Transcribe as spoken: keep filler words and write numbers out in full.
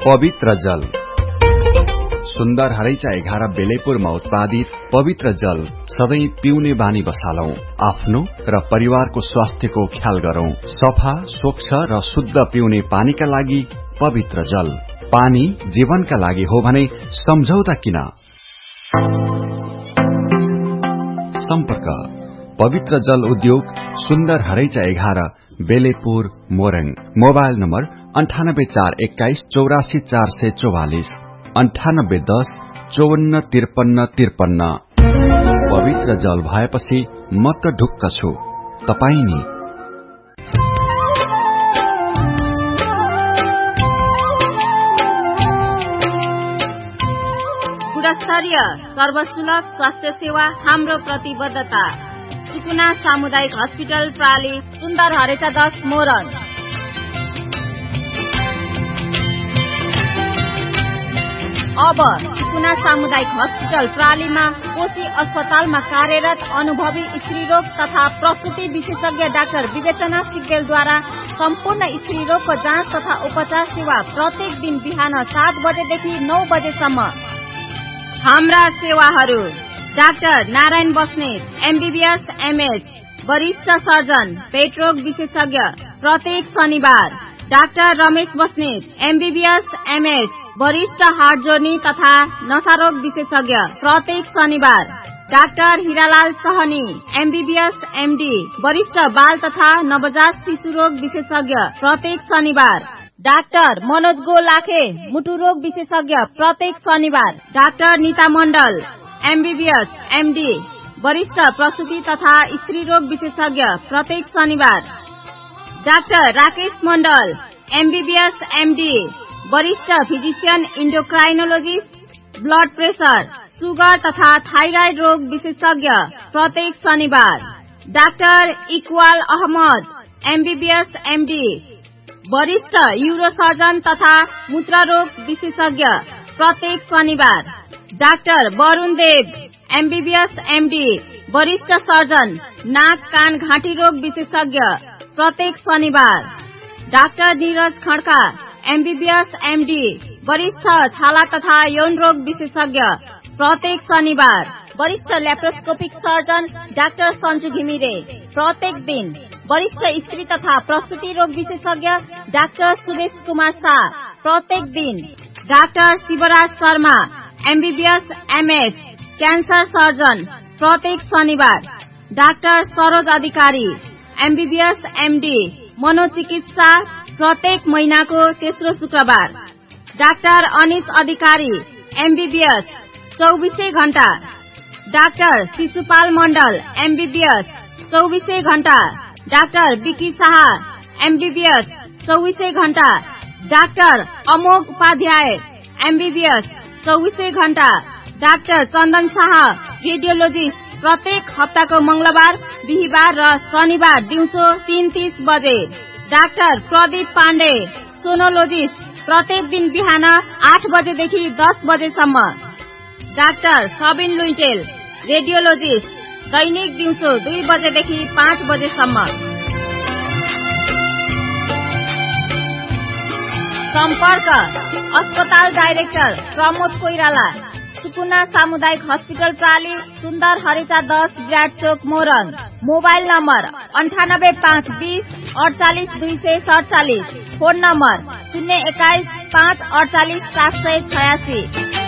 पवित्र जल। सुन्दर हरैचा एघार बेलेपुरमा उत्पादित पवित्र जल सधैं पिउने बानी बसालौं। आफ्नो र परिवारको स्वास्थ्यको ख्याल गरौं। सफा, स्वच्छ र शुद्ध पिउने पानीका लागि पवित्र जल। पानी जीवनका लागि हो भने सम्झौता किन? सम्पर्क पवित्र जल उद्योग, सुन्दर हरैचा एघार, बेलेपुर, मोरङ। मोबाइल नम्बर अन्ठानब्बे चार एक्काइस चौरासी चार सय चौवालिस, अन्ठानब्बे दस चौवन्न त्रिपन्न त्रिपन्न। पवित्र जल भएपछि म त ढुक्क छु, तपाई नि? गुणस्तरीय सर्वसुलभ स्वास्थ्य सेवा हाम्रो प्रतिबद्धता। सुकुना सामुदायिक हस्पिटल प्राली, सुन्दर हरेचा दस, मोरङ। अब सुकुना सामुदायिक हस्पिटल प्रालीमा कोशी अस्पतालमा कार्यरत अनुभवी स्त्रीरोग तथा प्रसुति विशेषज्ञ डाक्टर विवेचना सिग्देलद्वारा सम्पूर्ण स्त्रीरोगको जाँच तथा उपचार सेवा प्रत्येक दिन बिहान सात बजेदेखि नौ बजेसम्म। हाम्रा सेवाहरू: doctor Narayan Basnet, MBBS MS, वरिष्ठ सर्जन, पेटरोग विशेषज्ञ, प्रत्येक शनिबार। Doctor Ramesh Basnet, MBBS MS, वरिष्ठ हार्ट जोर्नी तथा नशारोग विशेषज्ञ, प्रत्येक शनिबार। Doctor Hiralal Sahni, MBBS MD, वरिष्ठ बाल तथा नवजात शिशु रोग विशेषज्ञ, प्रत्येक शनिबार। डाक्टर मनोज गोलाखे, मुटु रोग विशेषज्ञ, प्रत्येक शनिबार। डाक्टर नीता मण्डल, एमबीबीएस एमडी, वरिष्ठ प्रसुति तथा स्त्री रोग विशेषज्ञ, प्रत्येक शनिबार। डाक्टर राकेश मण्डल, एमबीबीएस एमडी, वरिष्ठ फिजिशियन इन्डोक्राइनोलोजिस्ट, ब्लड प्रेशर, सुगर तथा थाइराइड रोग विशेषज्ञ, प्रत्येक शनिबार। Doctor Iqbal Ahmad, MBBS MD, वरिष्ठ यूरोसर्जन तथा मूत्ररोग विशेषज्ञ, प्रत्येक शनिबार। डाक्टर वरुण देव, एमबीबीएस एमडी, वरिष्ठ सर्जन, नाक कान घाँटी रोग विशेषज्ञ, प्रत्येक शनिबार। Doctor Neeraj Khadka, MBBS MD, वरिष्ठ छाला तथा यौन रोग विशेषज्ञ, प्रत्येक शनिबार। वरिष्ठ laparoscopic surgeon doctor Sanju Ghimire, प्रत्येक दिन। वरिष्ठ स्त्री तथा प्रसुति रोग विशेषज्ञ डाक्टर सुरेश कुमार शाह, प्रत्येक दिन। Doctor Shivraj Sharma, MBBS MS, cancer surgeon, प्रत्येक शनिबार। डाक्टर सरोज अधिकारी, एमबीबीएस एमडी, मनोचिकित्सा, प्रत्येक महीनाको तेस्रो शुक्रबार। डाक्टर अनिश अधिकारी, एमबीबीएस, चौबीसै घण्टा। डाक्टर शिशुपाल मण्डल, एमबीबीएस, चौबीसै घण्टा। डाक्टर विकी शाह, एमबीबीएस, चौबीसै घण्टा। डाक्टर अमोघ उपाध्याय, एमबीबीएस, चौबीसै घण्टा। डाक्टर चन्दन शाह, रेडियोलोजिस्ट, प्रत्येक हप्ताको मंगलबार, बिहिबार र शनिबार दिउँसो तीन तीस बजे। डाक्टर प्रदीप पाण्डे, सोनोलोजिस्ट, प्रत्येक दिन बिहान आठ बजेदेखि दस बजेसम्म। डाक्टर सबिन लुइटेल, रेडियोलोजिस्ट, दैनिक दिउँसो दुई बजेदेखि पाँच बजेसम्म। सम्पर्क अस्पताल डाइरेक्टर प्रमोद कोइराला, सुकुना सामुदायिक हस्पिटल प्राली, सुन्दर हरेचा दस, विराट चोक, मोरङ। मोबाइल नम्बर अन्ठानब्बे पाँच बीस अडचालिस दुई सय सडचालिस। फोन नम्बर शून्य एक्काइस पाँच अडचालिस सात सय छयासी।